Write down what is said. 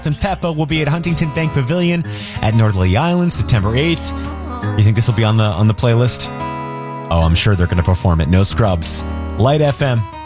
and Peppa will be at Huntington Bank Pavilion at Northerly Island September 8th. You think this will be on the playlist? Oh, I'm sure they're going to perform it. No Scrubs. Light FM.